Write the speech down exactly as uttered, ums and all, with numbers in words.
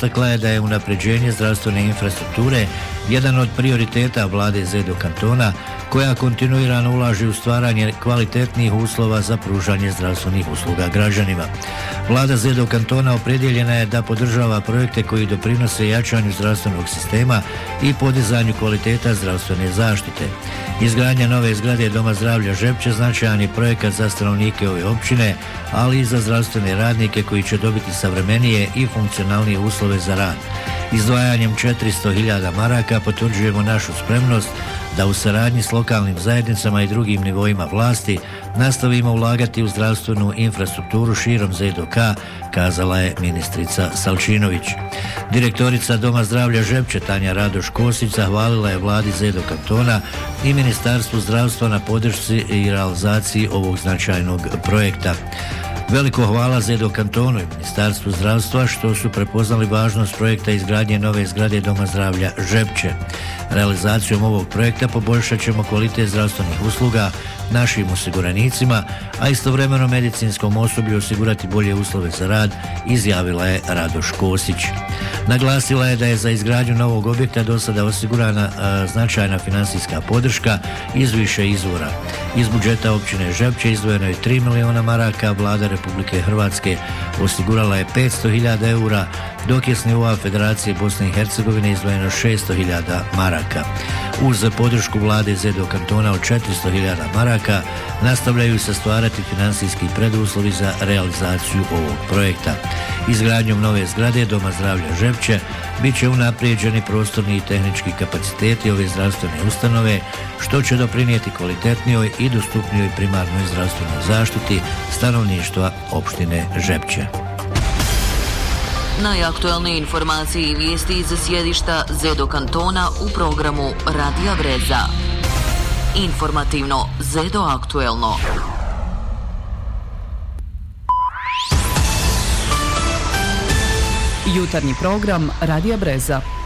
istakla je da je unapređenje zdravstvene infrastrukture jedan od prioriteta vlade Zedo kantona, koja kontinuirano ulaže u stvaranje kvalitetnih uslova za pružanje zdravstvenih usluga građanima. Vlada Zedo kantona opredjeljena je da podržava projekte koji doprinose jačanju zdravstvenog sistema i podizanju kvaliteta zdravstvene zaštite. Izgradnja nove zgrade Doma zdravlja Žepče značajan je projekat za stanovnike ove općine, ali i za zdravstvene radnike koji će dobiti savremenije i funkcionalnije uslove za rad. Izdvajanjem četiristo hiljada maraka potvrđujemo našu spremnost da u saradnji s lokalnim zajednicama i drugim nivoima vlasti nastavimo ulagati u zdravstvenu infrastrukturu širom Z D K, kazala je ministrica Salčinović. Direktorica Doma zdravlja Žepče Tanja Radoš Kosić zahvalila je vladi Z D kantona i Ministarstvu zdravstva na podršci i realizaciji ovog značajnog projekta. Veliko hvala Z D kantonu i Ministarstvu zdravstva što su prepoznali važnost projekta izgradnje nove zgrade Doma zdravlja Žepče. Realizacijom ovog projekta poboljšat ćemo kvalitet zdravstvenih usluga našim osiguranicima, a istovremeno medicinskom osoblju osigurati bolje uslove za rad, izjavila je Radoš Kosić. Naglasila je da je za izgradnju novog objekta do sada osigurana a, značajna finansijska podrška iz više izvora. Iz budžeta općine Žepče izdvojeno je tri miliona maraka, vlada Republike Hrvatske osigurala je petsto hiljada eura, dok je s nivoa Federacije Bosne i Hercegovine izdvojeno šesto hiljada maraka. Uz podršku vlade Z D kantona od četiristo hiljada maraka nastavljaju se stvarati finansijski preduslovi za realizaciju ovog projekta. Izgradnjom nove zgrade Doma zdravlja Žepče bit će unaprijeđeni prostorni i tehnički kapaciteti ove zdravstvene ustanove, što će doprinijeti kvalitetnijoj i dostupnijoj primarnoj zdravstvenoj zaštiti stanovništva opštine Žepče. Najaktualnije informacije i vijesti iz sjedišta Zedo kantona u programu Radija Breza. Informativno Zedo aktuelno. Jutarnji program Radija Breza.